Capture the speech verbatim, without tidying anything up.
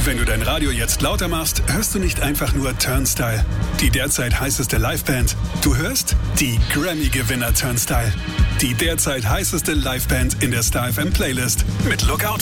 Wenn du dein Radio jetzt lauter machst, hörst du nicht einfach nur Turnstile, die derzeit heißeste Liveband. Du hörst die Grammy-Gewinner Turnstile, die derzeit heißeste Liveband in der Star F M Playlist mit Lookout